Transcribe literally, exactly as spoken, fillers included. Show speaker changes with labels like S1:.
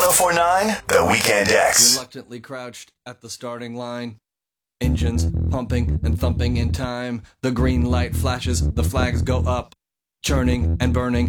S1: ten forty-nine, The Weekend X.
S2: Reluctantly crouched at the starting line. Engines pumping and thumping in time. The green light flashes, the flags go up. Churning and burning